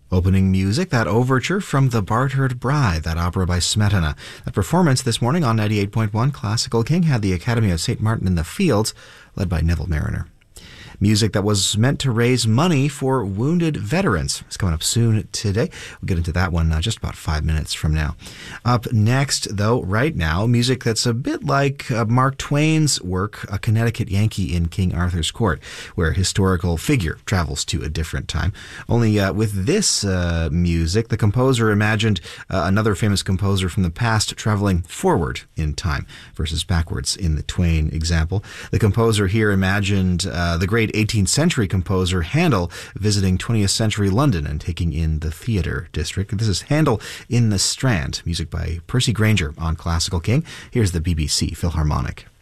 Opening music, that overture from The Bartered Bride, that opera by Smetana. That performance this morning on 98.1 Classical King had the Academy of St. Martin in the Fields, led by Neville Mariner. Music that was meant to raise money for wounded veterans is coming up soon today. We'll get into that one just about 5 minutes from now. Up next, though, right now, music that's a bit like Mark Twain's work, A Connecticut Yankee in King Arthur's Court, where a historical figure travels to a different time. Only with this music, the composer imagined another famous composer from the past traveling forward in time versus backwards in the Twain example. The composer here imagined the great 18th century composer Handel visiting 20th century London and taking in the theater district. This is Handel in the Strand, music by Percy Grainger on Classical King. Here's the BBC Philharmonic.